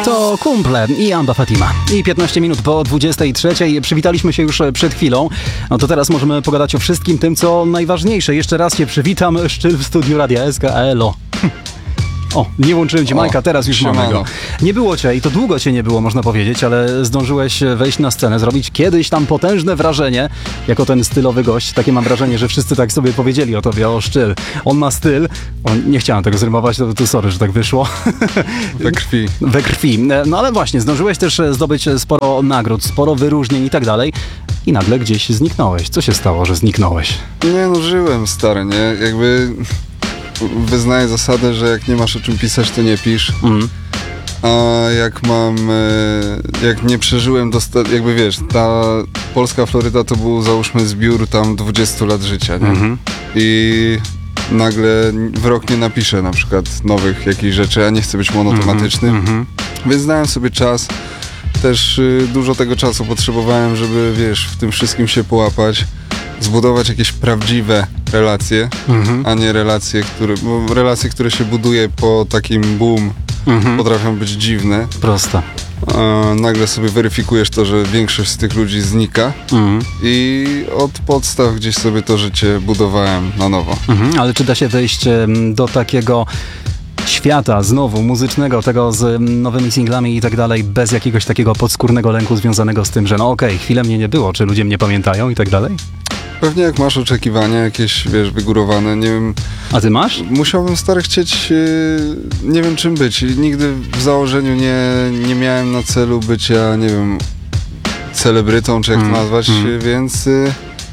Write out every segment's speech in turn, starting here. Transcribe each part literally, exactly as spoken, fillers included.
To Kumple i Amba Fatima. I piętnaście minut po dwudziestej trzeciej. Przywitaliśmy się już przed chwilą. No to teraz możemy pogadać o wszystkim tym, co najważniejsze. Jeszcze raz się przywitam. Szczyl w studiu Radia S K. Elo. O, nie łączyłem cię, Majka, teraz już mamy go. Nie było cię i to długo cię nie było, można powiedzieć, ale zdążyłeś wejść na scenę, zrobić kiedyś tam potężne wrażenie, jako ten stylowy gość. Takie mam wrażenie, że wszyscy tak sobie powiedzieli o tobie, o Szczyl. On ma styl. O, nie chciałem tego zrymować, to, to sorry, że tak wyszło. We krwi. We krwi. No ale właśnie, zdążyłeś też zdobyć sporo nagród, sporo wyróżnień i tak dalej. I nagle gdzieś zniknąłeś. Co się stało, że zniknąłeś? Nie no, żyłem, stary, nie? Jakby... Wyznaję zasadę, że jak nie masz o czym pisać, to nie pisz. Mm. A jak mam, jak nie przeżyłem dosta- jakby wiesz, ta polska Floryda to był, załóżmy, zbiór tam dwudziestu lat życia, nie? Mm-hmm. I nagle w rok nie napiszę na przykład nowych jakichś rzeczy, a nie chcę być monotematyczny. Mm-hmm. Więc znałem sobie czas. Też y, dużo tego czasu potrzebowałem, żeby, wiesz, w tym wszystkim się połapać, zbudować jakieś prawdziwe relacje, mhm. a nie relacje, które, bo relacje, które się buduje po takim boom, mhm. potrafią być dziwne. Proste. A nagle sobie weryfikujesz to, że większość z tych ludzi znika mhm. i od podstaw gdzieś sobie to życie budowałem na nowo. Mhm. Ale czy da się wejść do takiego świata znowu muzycznego, tego z nowymi singlami i tak dalej, bez jakiegoś takiego podskórnego lęku związanego z tym, że no okej, okay, chwilę mnie nie było, czy ludzie mnie pamiętają i tak dalej? Pewnie jak masz oczekiwania jakieś, wiesz, wygórowane, nie wiem... A ty masz? Musiałbym, stary, chcieć, yy, nie wiem czym być. Nigdy w założeniu nie, nie miałem na celu bycia, nie wiem, celebrytą, czy jak mm. to nazwać, mm. więc... Yy,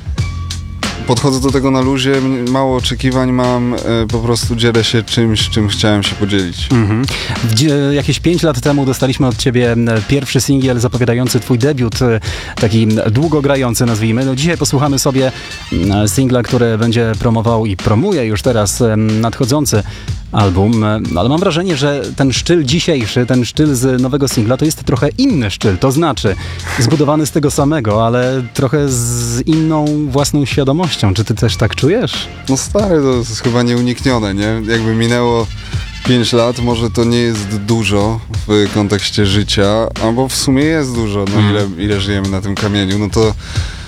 podchodzę do tego na luzie, mało oczekiwań mam, e, po prostu dzielę się czymś, czym chciałem się podzielić. Mm-hmm. Jakieś pięć lat temu dostaliśmy od ciebie pierwszy singiel zapowiadający twój debiut, taki długogrający, nazwijmy. No dzisiaj posłuchamy sobie singla, który będzie promował i promuje już teraz nadchodzący album, ale mam wrażenie, że ten sztyl dzisiejszy, ten sztyl z nowego singla to jest trochę inny sztyl, to znaczy zbudowany z tego samego, ale trochę z inną własną świadomością. Czy ty też tak czujesz? No stary, to jest chyba nieuniknione, nie? Jakby minęło pięć lat, może to nie jest dużo w kontekście życia, albo w sumie jest dużo, no ile, ile żyjemy na tym kamieniu, no to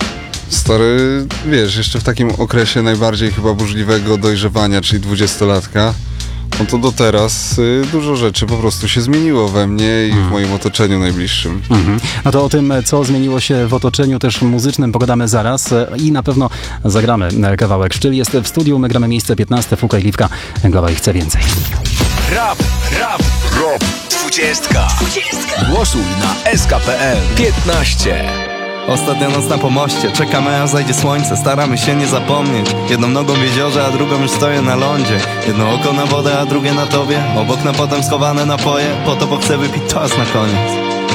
stary, wiesz, jeszcze w takim okresie najbardziej chyba burzliwego dojrzewania, czyli dwudziestolatka, no to do teraz y, dużo rzeczy po prostu się zmieniło we mnie i mm. w moim otoczeniu najbliższym. Mm-hmm. No to o tym, co zmieniło się w otoczeniu też muzycznym, pogadamy zaraz i na pewno zagramy kawałek. Szczyl jest w studiu, my gramy miejsce piętnaste, Fuka i Liwka, Głowa i chce więcej. Rap, rap, rap, dwudziestka. Głosuj na S K kropka P L piętnaście. Ostatnia noc na pomoście, czekamy aż zajdzie słońce, staramy się nie zapomnieć. Jedną nogą w jeziorze, a drugą już stoję na lądzie. Jedno oko na wodę, a drugie na tobie. Obok na potem schowane napoje, po to bo chcę wypić toast na koniec.